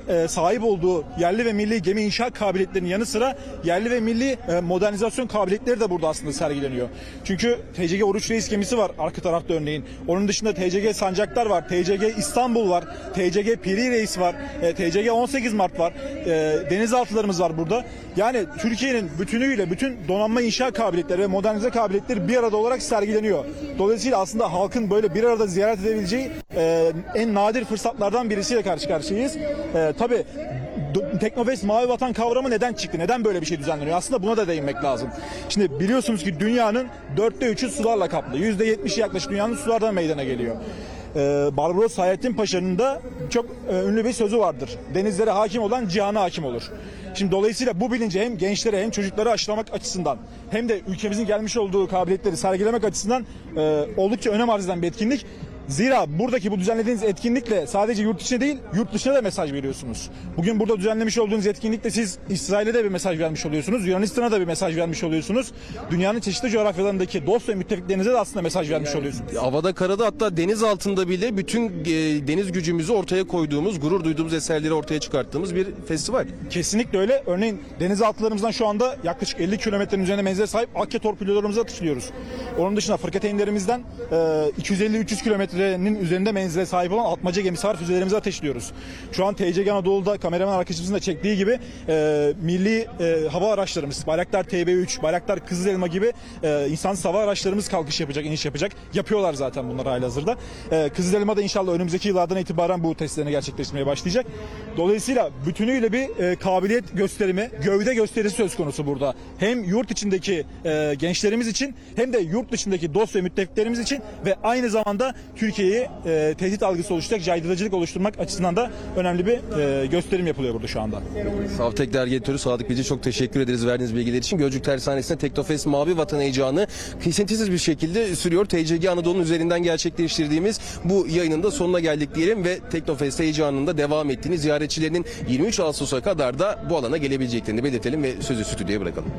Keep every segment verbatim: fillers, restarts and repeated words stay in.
e, sahip olduğu yerli ve milli gemi inşa kabiliyetlerinin yanı sıra yerli ve milli e, modernizasyon kabiliyetleri de burada aslında sergileniyor. Çünkü T C G Oruç Reis gemisi var arka tarafta örneğin. Onun dışında T C G Sancaktar var, T C G İstanbul var, T C G Piri Reis var, e, T C G on sekiz Mart var, e, denizaltılarımız var burada. Yani Türkiye'nin bütünüyle bütün donanma inşa kabiliyetleri ve modernize kabiliyetleri bir arada olarak sergileniyor. Dolayısıyla aslında halkın böyle bir arada ziyaret edebileceği e, en nadir fırsatlardan birisiyle karşı karşıyayız. E, tabii Teknofest Mavi Vatan kavramı neden çıktı? Neden böyle bir şey düzenleniyor? Aslında buna da değinmek lazım. Şimdi biliyorsunuz ki dünyanın dörtte üçü sularla kaplı. yüzde yetmişi yaklaşık dünyanın sulardan meydana geliyor. Ee, Barbaros Hayrettin Paşa'nın da çok e, ünlü bir sözü vardır. Denizlere hakim olan cihana hakim olur. Şimdi dolayısıyla bu bilinci hem gençlere hem çocuklara aşılamak açısından hem de ülkemizin gelmiş olduğu kabiliyetleri sergilemek açısından e, oldukça önem arz eden bir etkinlik. Zira buradaki bu düzenlediğiniz etkinlikle sadece yurt içine değil, yurt dışına da mesaj veriyorsunuz. Bugün burada düzenlemiş olduğunuz etkinlikle siz İsrail'e de bir mesaj vermiş oluyorsunuz, Yunanistan'a da bir mesaj vermiş oluyorsunuz. Dünyanın çeşitli coğrafyalarındaki dost ve müttefiklerinize de aslında mesaj vermiş oluyorsunuz. Havada, karada, hatta deniz altında bile bütün e, deniz gücümüzü ortaya koyduğumuz, gurur duyduğumuz eserleri ortaya çıkarttığımız bir festival. Kesinlikle öyle. Örneğin denizaltılarımızdan şu anda yaklaşık elli kilometrenin üzerinde menzile sahip Akya torpidolarımızı atışlıyoruz. Onun dışında fırkateynlerimizden e, iki yüz elli üç yüz kilometrenin üzerinde menzile sahip olan atmaca gemisi var, füzelerimizi ateşliyoruz. Şu an T C G Anadolu'da kameraman arkadaşımızın da çektiği gibi e, milli e, hava araçlarımız, Bayraktar T B üç, Bayraktar Kızılelma gibi e, insansız hava araçlarımız kalkış yapacak, iniş yapacak. Yapıyorlar zaten bunları halihazırda. E, Kızılelma da inşallah önümüzdeki yıllardan itibaren bu testlerini gerçekleştirmeye başlayacak. Dolayısıyla bütünüyle bir e, kabiliyet gösterimi, gövde gösterisi söz konusu burada. Hem yurt içindeki e, gençlerimiz için hem de yurt dışındaki dost ve müttefiklerimiz için ve aynı zamanda Türkiye'yi e, tehdit algısı oluşturacak, caydırıcılık oluşturmak açısından da önemli bir e, gösterim yapılıyor burada şu anda. Savtek Dergi Editörü Sadık Bilci, çok teşekkür ederiz verdiğiniz bilgiler için. Gölcük Tersanesi'nde Teknofest Mavi Vatan heyecanı kesintisiz bir şekilde sürüyor. T C G Anadolu'nun üzerinden gerçekleştirdiğimiz bu yayının da sonuna geldik diyelim ve Teknofest heyecanının da devam ettiğini, ziyaretçilerinin yirmi üç Ağustos'a kadar da bu alana gelebileceklerini belirtelim ve sözü stüdyoya bırakalım.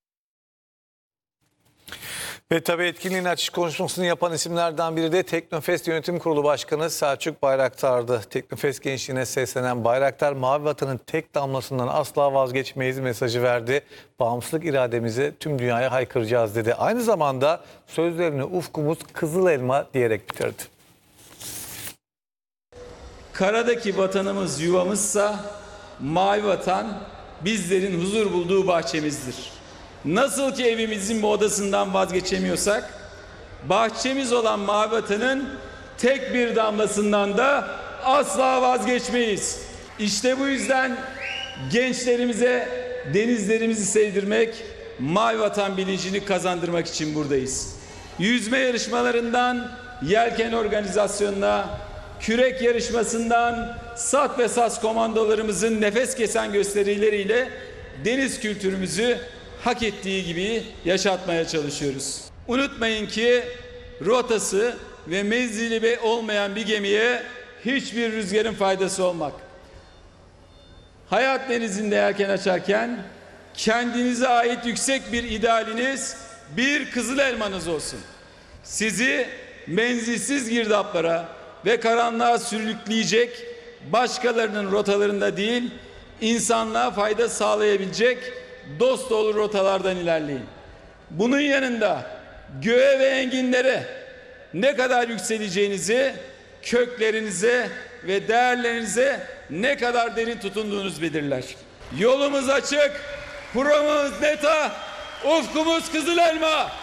Ve tabii etkinliğin açış konuşmasını yapan isimlerden biri de Teknofest Yönetim Kurulu Başkanı Selçuk Bayraktar'dı. Teknofest gençliğine seslenen Bayraktar, Mavi Vatan'ın tek damlasından asla vazgeçmeyiz mesajı verdi. Bağımsızlık irademizi tüm dünyaya haykıracağız dedi. Aynı zamanda sözlerini ufkumuz kızıl elma diyerek bitirdi. Karadaki vatanımız yuvamızsa Mavi Vatan bizlerin huzur bulduğu bahçemizdir. Nasıl ki evimizin bu odasından vazgeçemiyorsak, bahçemiz olan Mavi Vatan'ın tek bir damlasından da asla vazgeçmeyiz. İşte bu yüzden gençlerimize denizlerimizi sevdirmek, Mavi Vatan bilincini kazandırmak için buradayız. Yüzme yarışmalarından yelken organizasyonuna, kürek yarışmasından Sat ve Sas komandolarımızın nefes kesen gösterileriyle deniz kültürümüzü hak ettiği gibi yaşatmaya çalışıyoruz. Unutmayın ki rotası ve menzili olmayan bir gemiye hiçbir rüzgarın faydası olmak. Hayat denizinde yelken açarken kendinize ait yüksek bir idealiniz, bir kızıl elmanız olsun. Sizi menzilsiz girdaplara ve karanlığa sürükleyecek, başkalarının rotalarında değil, insanlığa fayda sağlayabilecek dost doğru rotalardan ilerleyin. Bunun yanında göğe ve enginlere ne kadar yükseleceğinizi, köklerinize ve değerlerinize ne kadar derin tutunduğunuz belirler. Yolumuz açık, programımız neta, ufkumuz kızıl elma.